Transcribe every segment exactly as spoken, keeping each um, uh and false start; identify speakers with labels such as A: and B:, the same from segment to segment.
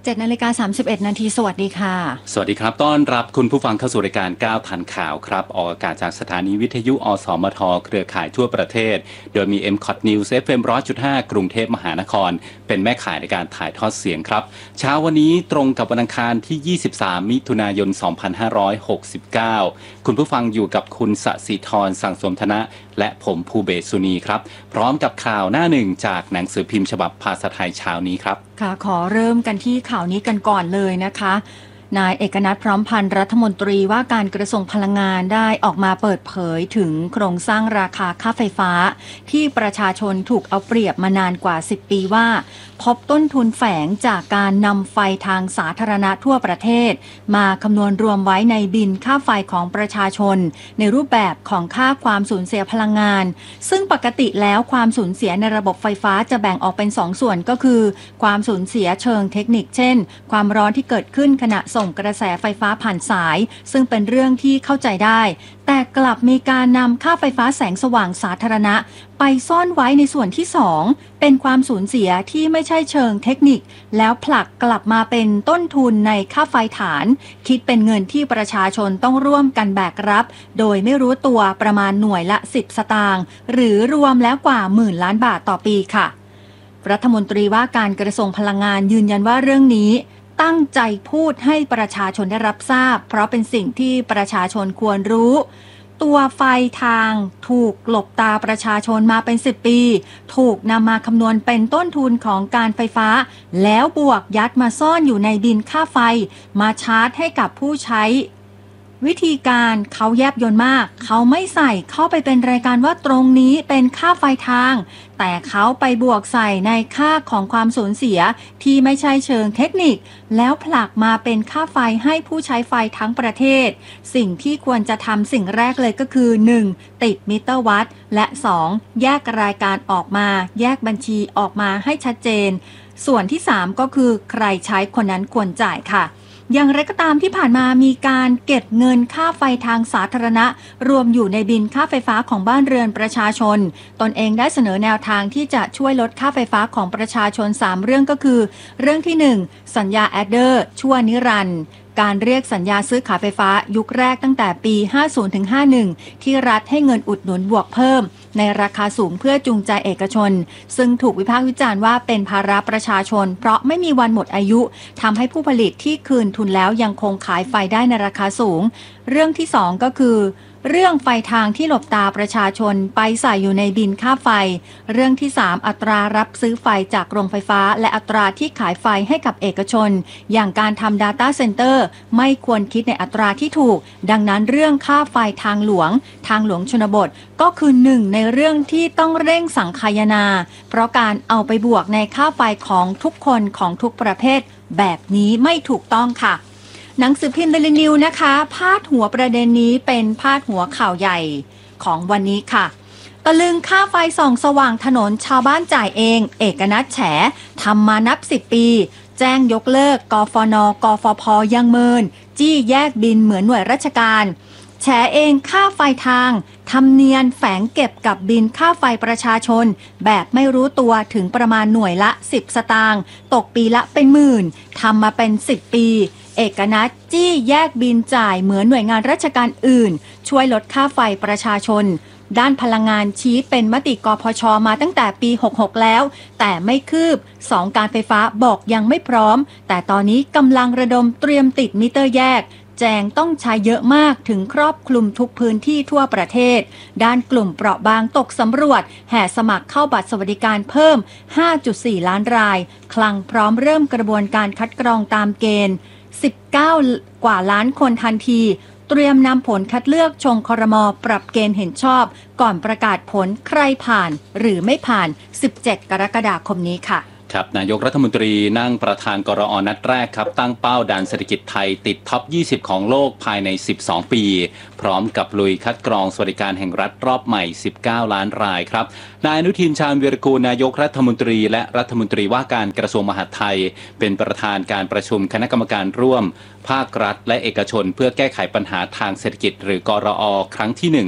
A: เจ็ดนาฬิกาสามสิบเอ็ดนาทีสวัสดีค่ะ
B: สวัสดีครับต้อนรับคุณผู้ฟังเข้าสู่รายการก้าวทันข่าวครับออกอากาศจากสถานีวิทยุอสมทเครือข่ายทั่วประเทศโดยมี เอ็ม คอท News เอฟ เอ็ม หนึ่งร้อยจุดห้า กรุงเทพมหานครเป็นแม่ข่ายในการถ่ายทอดเสียงครับเช้าวันนี้ตรงกับวันอังคารที่ยี่สิบสามมิถุนายนสองพันห้าร้อยหกสิบเก้าคุณผู้ฟังอยู่กับคุณสศิธรสังสมธนะและผมภูเบศสุนีครับพร้อมกับข่าวหน้าหนึ่งจากหนังสือพิมพ์ฉบับภาษาไทยเช้านี้ครับ
A: ค่ะขอเริ่มกันที่ข่าวนี้กันก่อนเลยนะคะนายเอกนัทพร้อมพันธ์รัฐมนตรีว่าการกระทรวงพลังงานได้ออกมาเปิดเผยถึงโครงสร้างราคาค่าไฟฟ้าที่ประชาชนถูกเอาเปรียบมานานกว่าสิบปีว่าพบต้นทุนแฝงจากการนำไฟทางสาธารณะทั่วประเทศมาคำนวณรวมไว้ในบินค่าไฟของประชาชนในรูปแบบของค่าความสูญเสียพลังงานซึ่งปกติแล้วความสูญเสียในระบบไฟฟ้าจะแบ่งออกเป็นสองส่วนก็คือความสูญเสียเชิงเทคนิคเช่นความร้อนที่เกิดขึ้นขณะส่งกระแสไฟฟ้าผ่านสายซึ่งเป็นเรื่องที่เข้าใจได้แต่กลับมีการนำค่าไฟฟ้าแสงสว่างสาธารณะไปซ่อนไว้ในส่วนที่สองเป็นความสูญเสียที่ไม่ใช่เชิงเทคนิคแล้วผลักกลับมาเป็นต้นทุนในค่าไฟฐานคิดเป็นเงินที่ประชาชนต้องร่วมกันแบกรับโดยไม่รู้ตัวประมาณหน่วยละสิบสตางค์หรือรวมแล้วกว่าหมื่นล้านบาทต่อปีค่ะรัฐมนตรีว่าการกระทรวงพลังงานยืนยันว่าเรื่องนี้ตั้งใจพูดให้ประชาชนได้รับทราบเพราะเป็นสิ่งที่ประชาชนควรรู้ตัวไฟทางถูกหลบตาประชาชนมาเป็นสิบปีถูกนำมาคำนวณเป็นต้นทุนของการไฟฟ้าแล้วบวกยัดมาซ่อนอยู่ในบินค่าไฟมาชาร์จให้กับผู้ใช้วิธีการเขาแยบยลมากเขาไม่ใส่เข้าไปเป็นรายการว่าตรงนี้เป็นค่าไฟทางแต่เขาไปบวกใส่ในค่าของความสูญเสียที่ไม่ใช่เชิงเทคนิคแล้วผลักมาเป็นค่าไฟให้ผู้ใช้ไฟทั้งประเทศสิ่งที่ควรจะทำสิ่งแรกเลยก็คือ หนึ่ง ติดมิเตอร์วัดและ สอง แยกรายการออกมาแยกบัญชีออกมาให้ชัดเจนส่วนที่สามก็คือใครใช้คนนั้นควรจ่ายค่ะอย่างไรก็ตามที่ผ่านมามีการเก็บเงินค่าไฟทางสาธารณะรวมอยู่ในบินค่าไฟฟ้าของบ้านเรือนประชาชนตนเองได้เสนอแนวทางที่จะช่วยลดค่าไฟฟ้าของประชาชนสามเรื่องก็คือเรื่องที่หนึ่งสัญญาแอดเดอร์ชั่วนิรันดร์การเรียกสัญญาซื้อขายไฟฟ้ายุคแรกตั้งแต่ปีห้าสิบถึงห้าสิบเอ็ดที่รัฐให้เงินอุดหนุนบวกเพิ่มในราคาสูงเพื่อจูงใจเอกชนซึ่งถูกวิพากษ์วิจารณ์ว่าเป็นภาระประชาชนเพราะไม่มีวันหมดอายุทำให้ผู้ผลิตที่คืนทุนแล้วยังคงขายไฟได้ในราคาสูงเรื่องที่สองก็คือเรื่องไฟทางที่หลบตาประชาชนไปใส่อยู่ในบินค่าไฟเรื่องที่สามอัตรารับซื้อไฟจากโรงไฟฟ้าและอัตราที่ขายไฟให้กับเอกชนอย่างการทำ Data Center ไม่ควรคิดในอัตราที่ถูกดังนั้นเรื่องค่าไฟทางหลวงทางหลวงชนบทก็คือหนึ่งในเรื่องที่ต้องเร่งสังคายนาเพราะการเอาไปบวกในค่าไฟของทุกคนของทุกประเภทแบบนี้ไม่ถูกต้องค่ะหนังสือพิมพ์เดลินิวนะคะพาดหัวประเด็นนี้เป็นพาดหัวข่าวใหญ่ของวันนี้ค่ะตะลึงค่าไฟส่องสว่างถนนชาวบ้านจ่ายเองเอกนัทแฉทำมานับสิบปีแจ้งยกเลิกกฟนกฟพยังเมินจี้แยกบินเหมือนหน่วยราชการแฉเองค่าไฟทางทำเนียนแฝงเก็บกับบินค่าไฟประชาชนแบบไม่รู้ตัวถึงประมาณหน่วยละสิบสตางค์ตกปีละเป็นหมื่นทำมาเป็นสิบปีเอกนัทจี้แยกบินจ่ายเหมือนหน่วยงานราชการอื่นช่วยลดค่าไฟประชาชนด้านพลังงานชี้เป็นมติกพช.มาตั้งแต่ปีหกหกแล้วแต่ไม่คืบสองการไฟฟ้าบอกยังไม่พร้อมแต่ตอนนี้กำลังระดมเตรียมติดมิเตอร์แยกแจงต้องใช้เยอะมากถึงครอบคลุมทุกพื้นที่ทั่วประเทศด้านกลุ่มเปราะบางตกสำรวจแห่สมัครเข้าบัตรสวัสดิการเพิ่ม ห้าจุดสี่ ล้านรายคลังพร้อมเริ่มกระบวนการคัดกรองตามเกณฑ์สิบเก้ากว่าล้านคนทันทีเตรียมนำผลคัดเลือกชงครม.ปรับเกณฑ์เห็นชอบก่อนประกาศผลใครผ่านหรือไม่ผ่านสิบเจ็ดกรกฎาคมนี้ค่ะ
B: ครับนายกรัฐมนตรีนั่งประธานกรอนัดแรกครับตั้งเป้าดันเศรษฐกิจไทยติดท็อปยี่สิบของโลกภายในสิบสองปีพร้อมกับลุยคัดกรองสวัสดิการแห่งรัฐรอบใหม่สิบเก้าล้านรายครับนายอนุทินชาญวีรกูลนายกรัฐมนตรีและรัฐมนตรีว่าการกระทรวงมหาดไทยเป็นประธานการประชุมคณะกรรมการร่วมภาครัฐและเอกชนเพื่อแก้ไขปัญหาทางเศรษฐกิจหรือกรอครั้งที่หนึ่ง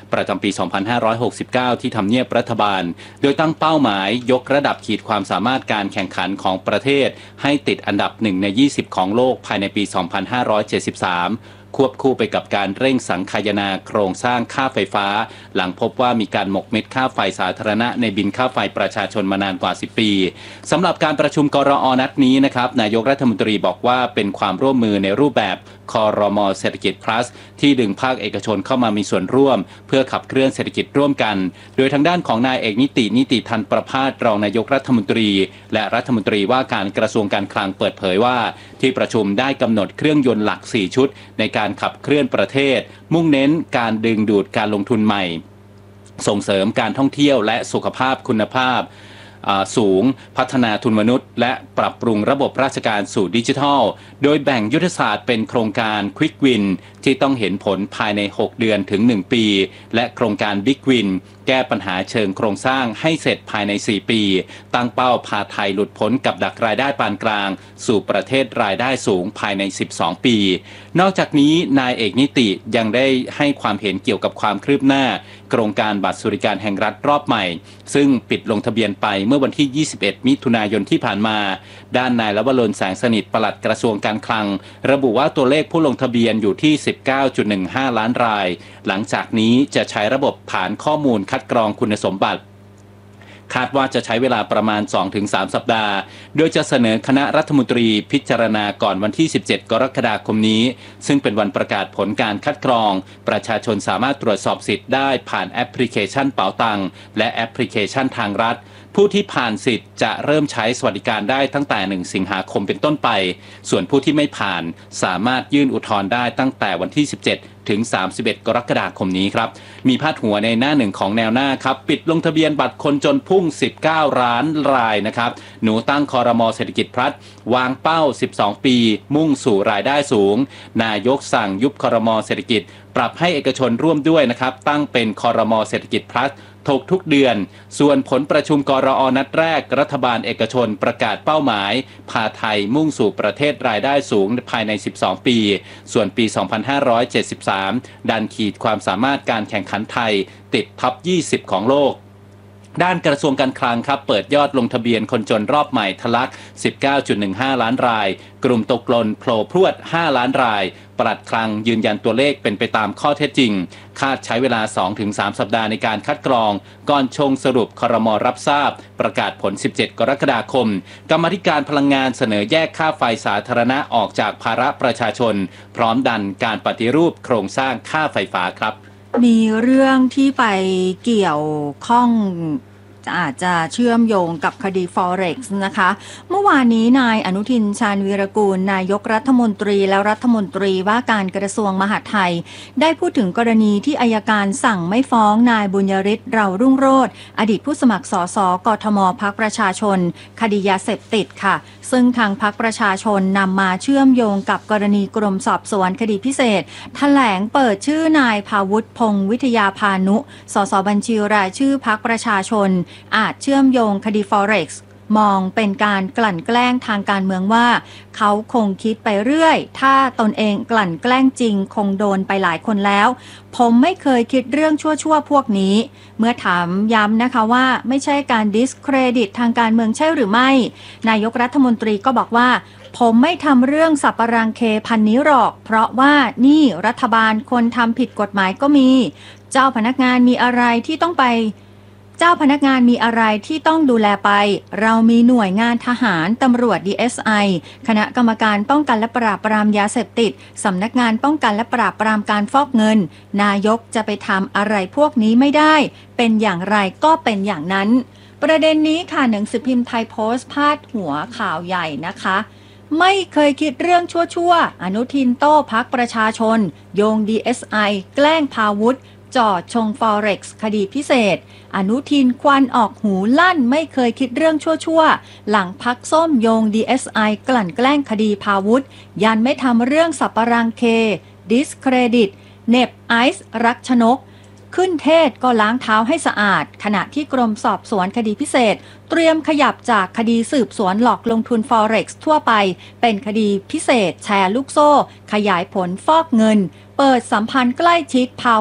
B: ประจำปี สองพันห้าร้อยหกสิบเก้า ที่ทำเนียบรัฐบาลโดยตั้งเป้าหมายยกระดับขีดความสามารถการแข่งขันของประเทศให้ติดอันดับหนึ่งในยี่สิบของโลกภายในปี สองพันห้าร้อยเจ็ดสิบสามควบคู่ไปกับการเร่งสังคายนาโครงสร้างค่าไฟฟ้าหลังพบว่ามีการหมกเม็ดค่าไฟสาธารณะในบินค่าไฟประชาชนมานานกว่าสิบปีสำหรับการประชุมกรอนัดนี้นะครับนายกรัฐมนตรีบอกว่าเป็นความร่วมมือในรูปแบบครม.เศรษฐกิจ plus ที่ดึงภาคเอกชนเข้ามามีส่วนร่วมเพื่อขับเคลื่อนเศรษฐกิจร่วมกันโดยทางด้านของนายเอกนิตินิติทันประภาสรองนายกรัฐมนตรีและรัฐมนตรีว่าการกระทรวงการคลังเปิดเผยว่าที่ประชุมได้กำหนดเครื่องยนต์หลักสี่ชุดในการขับเคลื่อนประเทศมุ่งเน้นการดึงดูดการลงทุนใหม่ส่งเสริมการท่องเที่ยวและสุขภาพคุณภาพสูงพัฒนาทุนมนุษย์และปรับปรุงระบบราชการสู่ดิจิทัลโดยแบ่งยุทธศาสตร์เป็นโครงการ Quick Win ที่ต้องเห็นผลภายในหกเดือนถึงหนึ่งปีและโครงการ Big Win แก้ปัญหาเชิงโครงสร้างให้เสร็จภายในสี่ปีตั้งเป้าพาไทยหลุดพ้นกับดักรายได้ปานกลางสู่ประเทศรายได้สูงภายในสิบสองปีนอกจากนี้นายเอกนิติยังได้ให้ความเห็นเกี่ยวกับความคืบหน้าโครงการบัตรสวัสดิการแห่งรัฐรอบใหม่ซึ่งปิดลงทะเบียนไปเมื่อวันที่ยี่สิบเอ็ดมิถุนายนที่ผ่านมาด้านนายลวรนแสงสนิทปลัดกระทรวงการคลังระบุว่าตัวเลขผู้ลงทะเบียนอยู่ที่ สิบเก้าจุดหนึ่งห้า ล้านรายหลังจากนี้จะใช้ระบบฐานข้อมูลคัดกรองคุณสมบัติคาดว่าจะใช้เวลาประมาณ สองถึงสาม สัปดาห์โดยจะเสนอคณะรัฐมนตรีพิจารณาก่อนวันที่ สิบเจ็ด กรกฎาคมนี้ซึ่งเป็นวันประกาศผลการคัดกรองประชาชนสามารถตรวจสอบสิทธิ์ได้ผ่านแอปพลิเคชันเป๋าตังและแอปพลิเคชันทางรัฐผู้ที่ผ่านสิทธิ์จะเริ่มใช้สวัสดิการได้ตั้งแต่หนึ่งสิงหาคมเป็นต้นไปส่วนผู้ที่ไม่ผ่านสามารถยื่นอุทธรณ์ได้ตั้งแต่วันที่ สิบเจ็ด ถึง สามสิบเอ็ด กรกฎาคมนี้ครับมีพาดหัวในหน้าหนึ่งของแนวหน้าครับปิดลงทะเบียนบัตรคนจนพุ่งสิบเก้าล้านรายนะครับหนูตั้งครม.เศรษฐกิจพลัสวางเป้าสิบสองปีมุ่งสู่รายได้สูงนายกสั่งยุบครม.เศรษฐกิจปรับให้เอกชนร่วมด้วยนะครับตั้งเป็นครม.เศรษฐกิจพลัสถกทุกเดือนส่วนผลประชุมกรอนัดแรกรัฐบาลเอกชนประกาศเป้าหมายพาไทยมุ่งสู่ประเทศรายได้สูงภายในสิบสองปีส่วนปี สองพันห้าร้อยเจ็ดสิบสาม ดันขีดความสามารถการแข่งขันไทยติดท็อปยี่สิบของโลกด้านกระทรวงการคลังครับเปิดยอดลงทะเบียนคนจนรอบใหม่ทะลัก สิบเก้าจุดหนึ่งห้า ล้านรายกลุ่มตกหล่นโผล่พรวดห้าล้านรายปลัดคลังยืนยันตัวเลขเป็นไปตามข้อเท็จจริงคาดใช้เวลา สองถึงสาม สัปดาห์ในการคัดกรองก่อนชงสรุปครม.รับทราบประกาศผลสิบเจ็ดกรกฎาคมกรรมาธิการพลังงานเสนอแยกค่าไฟสาธารณะออกจากภาระประชาชนพร้อมดันการปฏิรูปโครงสร้างค่าไฟฟ้าครับ
A: มีเรื่องที่ไปเกี่ยวข้องอาจจะเชื่อมโยงกับคดี Forex นะคะเมื่อวานนี้นายอนุทินชาญวีรกูลนายกรัฐมนตรีและรัฐมนตรีว่าการกระทรวงมหาดไทยได้พูดถึงกรณีที่อัยการสั่งไม่ฟ้องนายบุญยฤทธิ์เรารุ่งโรจน์อดีตผู้สมัครสสกทมพรรคประชาชนคดียาเสพติดค่ะซึ่งทางพรรคประชาชนนำมาเชื่อมโยงกับกรณีกรมสอบสวนคดีพิเศษแถลงเปิดชื่อนายภาวุฒิพงษ์วิทยาพานุสสบัญชีรายชื่อพรรคประชาชนอาจเชื่อมโยงคดี Forex มองเป็นการกลั่นแกล้งทางการเมืองว่าเขาคงคิดไปเรื่อยถ้าตนเองกลั่นแกล้งจริงคงโดนไปหลายคนแล้วผมไม่เคยคิดเรื่องชั่วๆพวกนี้เมื่อถามย้ำนะคะว่าไม่ใช่การดิสเครดิตทางการเมืองใช่หรือไม่นายกรัฐมนตรีก็บอกว่าผมไม่ทำเรื่องสับปะรังเคพันนี้หรอกเพราะว่านี่รัฐบาลคนทำผิดกฎหมายก็มีเจ้าพนักงานมีอะไรที่ต้องไปเจ้าพนักงานมีอะไรที่ต้องดูแลไปเรามีหน่วยงานทหารตำรวจ ดี เอส ไอ คณะกรรมการป้องกันและปราบปรามยาเสพติดสำนักงานป้องกันและปราบปรามการฟอกเงินนายกจะไปทำอะไรพวกนี้ไม่ได้เป็นอย่างไรก็เป็นอย่างนั้นประเด็นนี้ค่ะหนังสือพิมพ์ไทยโพสต์พาดหัวข่าวใหญ่นะคะไม่เคยคิดเรื่องชั่วๆอนุทินโต้พรรคประชาชนโยง ดี เอส ไอ แกล้งพาวุธจอดชง Forex คดีพิเศษอนุทินควันออกหูลั่นไม่เคยคิดเรื่องชั่วๆหลังพักส้มโยง ดี เอส ไอ กลั่นแกล้งคดีพาวุธยันไม่ทำเรื่องสับปะรังเคดิสเครดิตเน็บไอซ์รักชนกขึ้นเทศก็ล้างเท้าให้สะอาดขณะที่กรมสอบสวนคดีพิเศษเตรียมขยับจากคดีสืบสวนหลอกลงทุน Forex ทั่วไปเป็นคดีพิเศษแชร์ลูกโซ่ขยายผลฟอกเงินเปิดสัมพันธ์ใกล้ชิดพาวุธ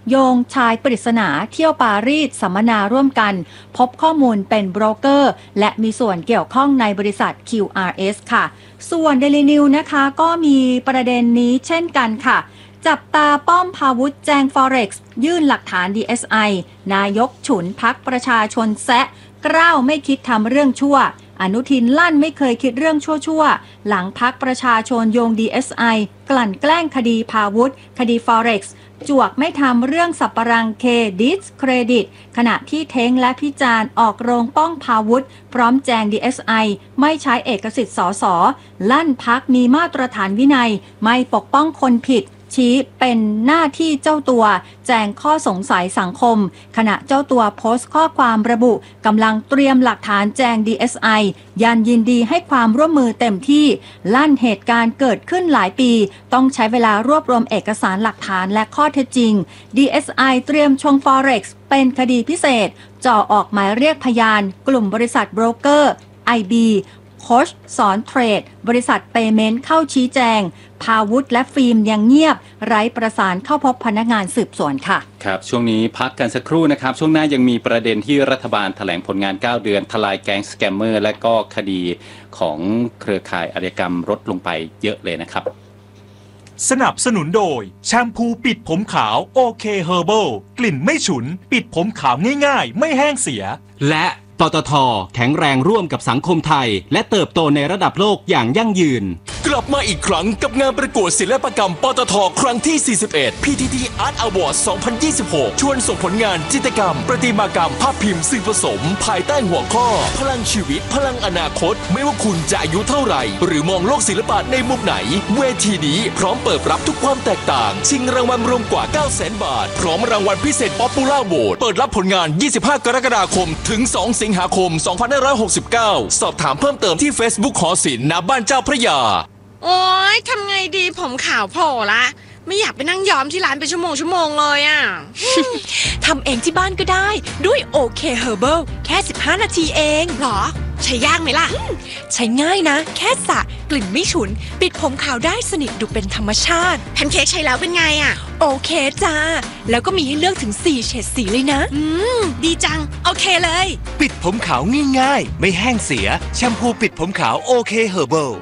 A: โยงชายปริศนาเที่ยวปารีสสัมมนาร่วมกันพบข้อมูลเป็นโบรกเกอร์และมีส่วนเกี่ยวข้องในบริษัท คิว อาร์ เอส ค่ะส่วน Daily News นะคะก็มีประเด็นนี้เช่นกันค่ะจับตาป้อมพาวุธแจง Forex ยื่นหลักฐาน ดี เอส ไอ นายกฉุนพักประชาชนแซะกล้าวไม่คิดทำเรื่องชั่วอนุทินลั่นไม่เคยคิดเรื่องชั่วๆหลังพักประชาชนโยง ดี เอส ไอ กลั่นแกล้งคดีพาวุธคดี Forex จวกไม่ทำเรื่องสับปะรังเคดิสเครดิตขณะที่เท้งและพิจารณ์ออกโรงป้องพาวุธพร้อมแจง ดี เอส ไอ ไม่ใช้เอกสิทธิ์สสลั่นพักมีมาตรฐานวินัยไม่ปกป้องคนผิดชี้เป็นหน้าที่เจ้าตัวแจงข้อสงสัยสังคมขณะเจ้าตัวโพสต์ข้อความระบุกำลังเตรียมหลักฐานแจง ดี เอส ไอ ยันยินดีให้ความร่วมมือเต็มที่ลั่นเหตุการณ์เกิดขึ้นหลายปีต้องใช้เวลารวบรวมเอกสารหลักฐานและข้อเท็จจริง ดี เอส ไอ เตรียมชง Forex เป็นคดีพิเศษจ่อออกหมายเรียกพยานกลุ่มบริษัทโบรกเกอร์ ไอ บี โค้ชสอนเทรดบริษัทเปเมนต์เข้าชี้แจงพาวุธและฟิล์มยังเงียบไร้ประสานเข้าพบพนักงานสืบสวนค่ะ
B: ครับช่วงนี้พักกันสักครู่นะครับช่วงหน้ายังมีประเด็นที่รัฐบาลแถลงผลงานเก้าเดือนทลายแก๊งสแกมเมอร์และก็คดีของเครือข่ายอาชญากรรมลดลงไปเยอะเลยนะครับ
C: สนับสนุนโดยแชมพูปิดผมขาวโอเคเฮอร์เบิลกลิ่นไม่ฉุนปิดผมขาวง่ายๆไม่แห้งเสีย
D: และปตท.แข็งแรงร่วมกับสังคมไทยและเติบโตในระดับโลกอย่างยั่งยืน
E: กลับมาอีกครั้งกับงานประกวดศิลปกรรมปตท.ครั้งที่ สี่สิบเอ็ด พี ที ที Art Award สองพันยี่สิบหก ชวนส่งผลงานจิตรกรรมประติมากรรมภาพพิมพ์สื่อผสมภายใต้หัวข้อพลังชีวิตพลังอนาคตไม่ว่าคุณจะอายุเท่าไหร่หรือมองโลกศิลปะในมุมไหนเวทีนี้พร้อมเปิดรับทุกความแตกต่างชิงรางวัลรวมกว่า เก้าแสน บาทพร้อมรางวัลพิเศษ Popular Vote เปิดรับผลงาน ยี่สิบห้ากรกฎาคมถึง สองสิงหาคม สองพันห้าร้อยหกสิบเก้า สอบถามเพิ่มเติมที่ Facebook หอศิลป์ณบ้านเจ้าพระยา
F: โอ๊ยทำไงดีผมขาวโผล่ละไม่อยากไปนั่งย้อมที่ร้านเป็นชั่วโมงชั่วโมงเลยอ่ะ
G: ทำเองที่บ้านก็ได้ด้วยโอเคเฮอร์เบิลแค่สิบห้านาทีเอง
F: หรอใช้ยากไหมล่ะ
G: ใช้ง่ายนะแค่สระกลิ่นไม่ฉุนปิดผมขาวได้สนิทดูเป็นธรรมชาติ
F: แพนเค้กใช้แล้วเป็นไงอ่ะ
G: โอเคจ้าแล้วก็มีให้เลือกถึงสี่เฉดสีเลยนะ
F: อืมดีจังโอเคเลย
C: ปิดผมขาวง่ายๆไม่แห้งเสียแชมพูปิดผมขาวโอเคเฮอร์เบิล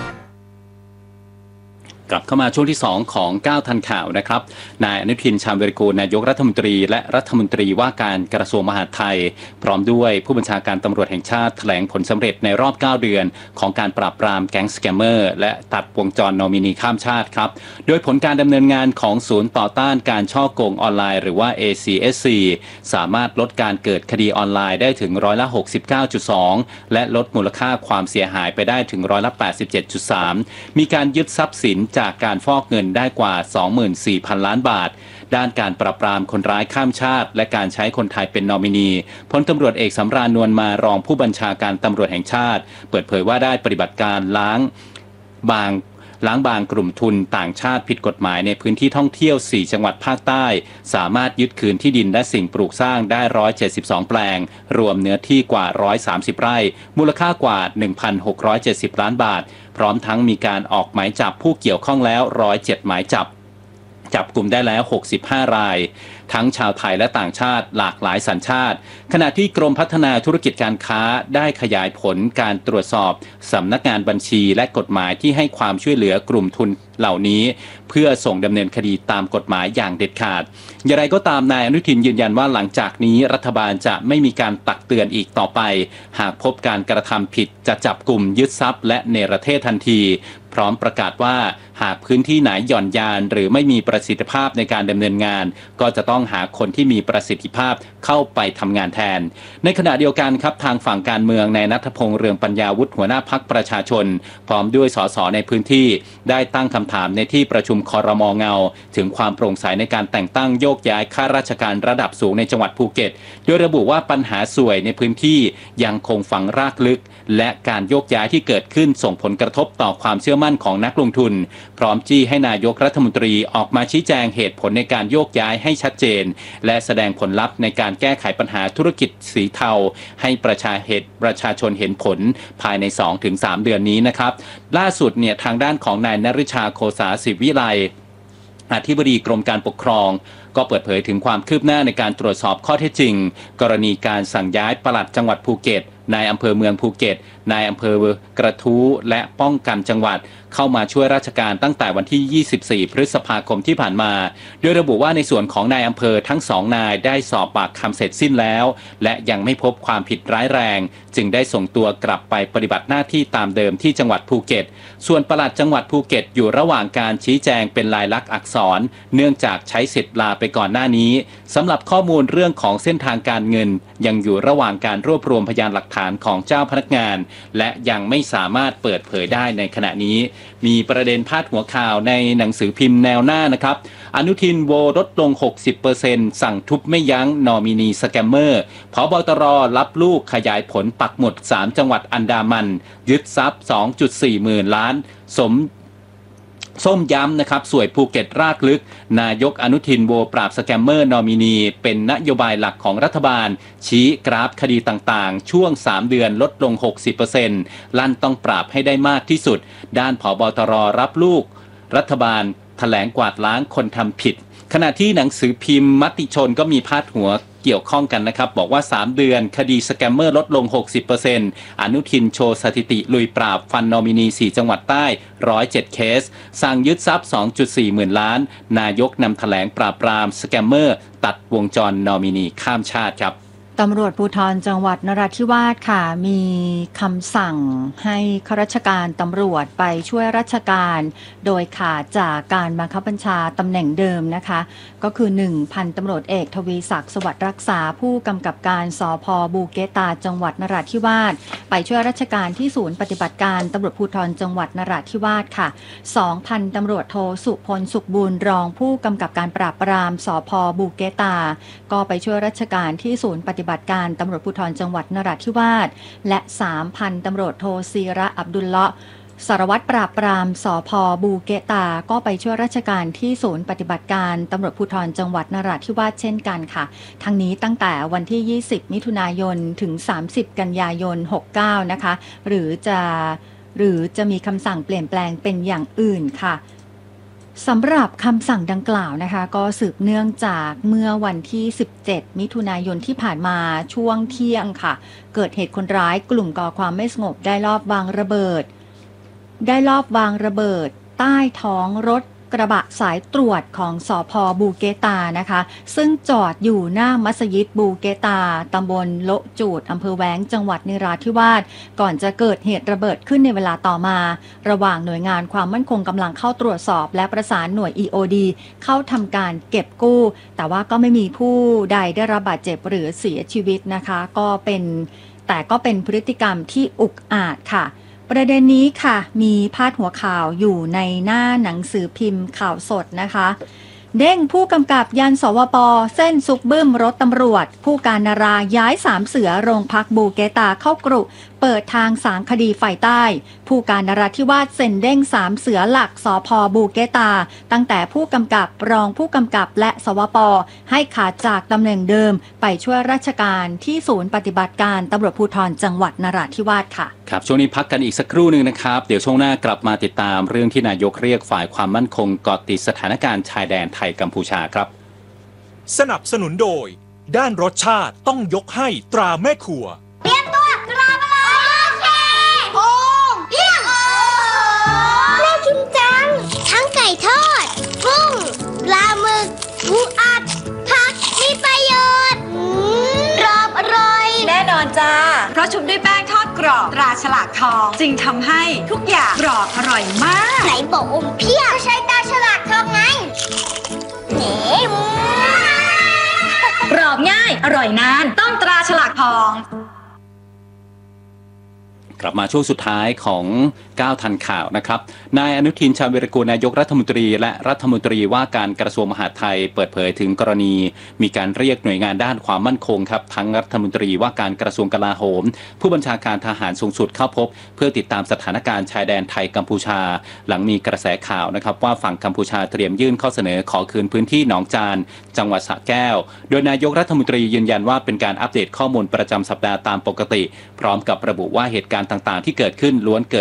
B: กลับเข้ามาช่วงที่สองของก้าวทันข่าวนะครับนายอนุทินชาญวิรากูลนายกรัฐมนตรีและรัฐมนตรีว่าการกระทรวงมหาดไทยพร้อมด้วยผู้บัญชาการตำรวจแห่งชาติแถลงผลสำเร็จในรอบเก้าเดือนของการปราบปรามแก๊งสแกมเมอร์และตัดวงจรนอมินีข้ามชาติครับโดยผลการดำเนินงานของศูนย์ต่อต้านการฉ้อโกงออนไลน์หรือว่า เอ ซี เอส ซี สามารถลดการเกิดคดีออนไลน์ได้ถึงร้อยละ หกสิบเก้าจุดสอง และลดมูลค่าความเสียหายไปได้ถึงร้อยละ แปดสิบเจ็ดจุดสาม มีการยึดทรัพย์สินจากการฟอกเงินได้กว่า สองหมื่นสี่พัน ล้านบาทด้านการปราบปรามคนร้ายข้ามชาติและการใช้คนไทยเป็นนอมินีพลตำรวจเอกสำราญนวลมารองผู้บัญชาการตำรวจแห่งชาติเปิดเผยว่าได้ปฏิบัติการล้างบางล้างบางกลุ่มทุนต่างชาติผิดกฎหมายในพื้นที่ท่องเที่ยวสี่จังหวัดภาคใต้สามารถยึดคืนที่ดินและสิ่งปลูกสร้างได้หนึ่งร้อยเจ็ดสิบสองแปลงรวมเนื้อที่กว่าหนึ่งร้อยสามสิบไร่มูลค่ากว่า หนึ่งพันหกร้อยเจ็ดสิบ ล้านบาทพร้อมทั้งมีการออกหมายจับผู้เกี่ยวข้องแล้วหนึ่งร้อยเจ็ดหมายจับจับกลุ่มได้แล้วหกสิบห้ารายทั้งชาวไทยและต่างชาติหลากหลายสัญชาติขณะที่กรมพัฒนาธุรกิจการค้าได้ขยายผลการตรวจสอบสำนักงานบัญชีและกฎหมายที่ให้ความช่วยเหลือกลุ่มทุนเหล่านี้เพื่อส่งดำเนินคดีตามกฎหมายอย่างเด็ดขาดอย่างไรก็ตามนายอนุทินยืนยันว่าหลังจากนี้รัฐบาลจะไม่มีการตักเตือนอีกต่อไปหากพบการกระทำผิดจะจับกลุ่มยึดทรัพย์และเนรเทศทันทีพร้อมประกาศว่าหากพื้นที่ไหนหย่อนยานหรือไม่มีประสิทธิภาพในการดำเนินงานก็จะต้องหาคนที่มีประสิทธิภาพเข้าไปทำงานแทนในขณะเดียวกันครับทางฝั่งการเมืองนายณัฐพงษ์เรืองปัญญาวุฒิหัวหน้าพรรคประชาชนพร้อมด้วยสสในพื้นที่ได้ตั้งคำถามในที่ประชุมครม.เงาถึงความโปร่งใสในการแต่งตั้งโยกย้ายข้าราชการระดับสูงในจังหวัดภูเก็ตโดยระบุว่าปัญหาสวยในพื้นที่ยังคงฝังรากลึกและการโยกย้ายที่เกิดขึ้นส่งผลกระทบต่อความเชื่อมั่นของนักลงทุนพร้อมจี้ให้นายกรัฐมนตรีออกมาชี้แจงเหตุผลในการโยกย้ายให้ชัดเจนและแสดงผลลัพธ์ในการแก้ไขปัญหาธุรกิจสีเทาให้ประชาเหตุประชาชนเห็นผลภายใน สองถึงสาม เดือนนี้นะครับล่าสุดเนี่ยทางด้านของนายนฤชาโคสาศิวิไลอธิบดีกรมการปกครองก็เปิดเผยถึงความคืบหน้าในการตรวจสอบข้อเท็จจริงกรณีการสั่งย้ายปลัดจังหวัดภูเก็ตนายอำเภอเมืองภูเก็ตนายอำเภอกระทู้และป้องกันจังหวัดเข้ามาช่วยราชการตั้งแต่วันที่ ยี่สิบสี่ พฤษภาคมที่ผ่านมาโดยระบุว่าในส่วนของนายอำเภอทั้งสองนายได้สอบปากคำเสร็จสิ้นแล้วและยังไม่พบความผิดร้ายแรงจึงได้ส่งตัวกลับไปปฏิบัติหน้าที่ตามเดิมที่จังหวัดภูเก็ตส่วนปลัดจังหวัดภูเก็ตอยู่ระหว่างการชี้แจงเป็นลายลักษณ์อักษรเนื่องจากใช้สิทธิ์ลาไปก่อนหน้านี้สำหรับข้อมูลเรื่องของเส้นทางการเงินยังอยู่ระหว่างการรวบรวมพยานหลักฐานของเจ้าพนักงานและยังไม่สามารถเปิดเผยได้ในขณะนี้มีประเด็นพาดหัวข่าวในหนังสือพิมพ์แนวหน้านะครับอนุทินโวลดลง หกสิบเปอร์เซ็นต์ สั่งทุบไม่ยั้งนอมินีสแกมเมอร์ผบตรรับลูกขยายผลปักหมุดสามจังหวัดอันดามันยึดทรัพย์ สองจุดสี่ หมื่นล้านสมส้มย้ำนะครับสวยภูเก็ตรากลึกนายกอนุทินโวปราบสแกมเมอร์นอมินีเป็นนโยบายหลักของรัฐบาลชี้กราฟคดีต่างๆช่วงสามเดือนลดลง หกสิบเปอร์เซ็นต์ ลั่นต้องปราบให้ได้มากที่สุดด้านผบตรรับลูกรัฐบาลแถลงกวาดล้างคนทำผิดขณะที่หนังสือพิมพ์มติชนก็มีพาดหัวเกี่ยวข้องกันนะครับบอกว่าสามเดือนคดีสแกมเมอร์ลดลง หกสิบเปอร์เซ็นต์ อนุทินโชว์สถิติลุยปราบฟันนอมินีสี่จังหวัดใต้หนึ่งร้อยเจ็ดเคสสั่งยึดทรัพย์ สองจุดสี่ หมื่นล้านนายกนำแถลงปราบปรามสแกมเมอร์ตัดวงจรนอมินีข้ามชาติครับ
A: ตำรวจภูธรจังหวัดนราธิวาสค่ะมีคำสั่งให้ข้าราชการตำรวจไปช่วยราชการโดยขาดจากการบังคับบัญชาตำแหน่งเดิมนะคะก็คือหนึ่งพันตำรวจเอกทวีศักดิ์สวัสดิ์รักษาผู้กำกับการสภ.บูเกตาจังหวัดนราธิวาสไปช่วยราชการที่ศูนย์ปฏิบัติการตำรวจภูธรจังหวัดนราธิวาสค่ะสองพันตำรวจโทสุพลสุขบุญรองผู้กำกับการปราบปรามสภ.บูเกตาก็ไปช่วยราชการที่ศูนย์ปฏิบัติการตำรวจภูธรจังหวัดนราธิวาสและ สามพันตำรวจโทซีระอับดุลเลาะห์สารวัตรปราบปรามสภ.บูเกตาก็ไปช่วยราชการที่ศูนย์ปฏิบัติการตำรวจภูธรจังหวัดนราธิวาสเช่นกันค่ะทั้งนี้ตั้งแต่วันที่ยี่สิบมิถุนายนถึงสามสิบกันยายนหกสิบเก้านะคะหรือจะหรือจะมีคำสั่งเปลี่ยนแปลงเป็นอย่างอื่นค่ะสำหรับคำสั่งดังกล่าวนะคะก็สืบเนื่องจากเมื่อวันที่สิบเจ็ดมิถุนายนที่ผ่านมาช่วงเที่ยงค่ะเกิดเหตุคนร้ายกลุ่มก่อความไม่สงบได้ลอบวางระเบิดได้ลอบวางระเบิดใต้ท้องรถกระบะสายตรวจของสภ.บูเกตานะคะซึ่งจอดอยู่หน้ามัสยิดบูเกตาตำบลโละจูดอำเภอแว้งจังหวัดนราธิวาสก่อนจะเกิดเหตุระเบิดขึ้นในเวลาต่อมาระหว่างหน่วยงานความมั่นคงกำลังเข้าตรวจสอบและประสานหน่วย อี โอ ดี เข้าทำการเก็บกู้แต่ว่าก็ไม่มีผู้ใดได้รับบาดเจ็บหรือเสียชีวิตนะคะก็เป็นแต่ก็เป็นพฤติกรรมที่อุกอาจค่ะประเด็นนี้ค่ะมีพาดหัวข่าวอยู่ในหน้าหนังสือพิมพ์ข่าวสดนะคะเด้งผู้กำกับยันสวป.เส้นซุกบึ้มรถตำรวจผู้การนาราย้ายสามเสือโรงพักบูเกตาเข้ากรุเปิดทางสางคดีฝ่ายใต้ผู้การนราธิวาสเซ็นเด้งสามเสือหลักสภ.บูเกตาตั้งแต่ผู้กำกับรองผู้กำกับและสวป.ให้ขาดจากตำแหน่งเดิมไปช่วยราชการที่ศูนย์ปฏิบัติการตำรวจภูธรจังหวัดนราธิวาสค่ะ
B: ครับช่วงนี้พักกันอีกสักครู่หนึ่งนะครับเดี๋ยวช่วงหน้ากลับมาติดตามเรื่องที่นายกเรียกฝ่ายความมั่นคงเกาะติดสถานการณ์ชายแดนไทยกัมพูชาครับ
C: สนับสนุนโดยด้านรสชาติต้องยกให้ตราแม่ครัว
H: เตรียมตัวกราบเลยโอเคโอ่งเยี่ยมน่ากินจังทั้งไก่ทอดกุ้งปลาหมึกปูอัดผักมีประโยชน์กรอบอร่อย
G: แน่นอนจ้าเพราะชุบด้วยแป้งทอดกรอบตราฉลากทองจึงทำให้ทุกอย่างกรอบอร่อยมาก
H: ไหนบอกอมเพียบใช้ตาฉลากทองไงเนม
G: กรอบง่ายอร่อยนานต้องตราฉลากทอง
B: กลับมาช่วงสุดท้ายของก้าวทันข่าวนะครับนายอนุทินชาญวีรกูลนายกรัฐมนตรีและรัฐมนตรีว่าการกระทรวงมหาดไทยเปิดเผยถึงกรณีมีการเรียกหน่วยงานด้านความมั่นคงครับทั้งรัฐมนตรีว่าการกระทรวงกลาโหมผู้บัญชาการทหารสูงสุดเข้าพบเพื่อติดตามสถานการณ์ชายแดนไทยกัมพูชาหลังมีกระแสข่าวนะครับว่าฝั่งกัมพูชาเตรียมยื่นข้อเสนอขอคืนพื้นที่หนองจานจังหวัดสระแก้วโดยนายกรัฐมนตรียืนยันว่าเป็นการอัปเดตข้อมูลประจำสัปดาห์ตามปกติพร้อมกับระบุว่าเหตุการณ์ต่างๆที่เกิดขึ้นล้วนเกิด